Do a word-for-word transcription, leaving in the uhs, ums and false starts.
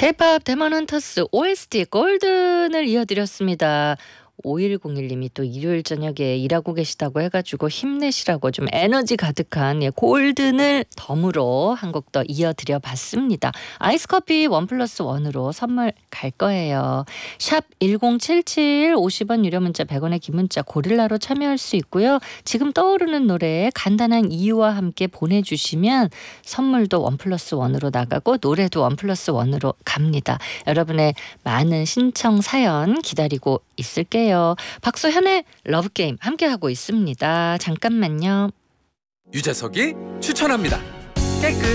K-팝 데몬 헌터스 오에스티 골든을 이어드렸습니다. 오일공일님이 또 일요일 저녁에 일하고 계시다고 해가지고 힘내시라고 좀 에너지 가득한 예, 골든을 덤으로 한 곡 더 이어드려봤습니다. 아이스커피 원 플러스 원으로 선물 갈 거예요. 샵 일공칠칠 오십 원 유료 문자 백 원의 긴 문자 고릴라로 참여할 수 있고요. 지금 떠오르는 노래 간단한 이유와 함께 보내주시면 선물도 원 플러스 원으로 나가고 노래도 원 플러스 원으로 갑니다. 여러분의 많은 신청 사연 기다리고 있을게요. 박소현의 러브게임 함께하고 있습니다. 잠깐만요. 유재석이 추천합니다. 깨끗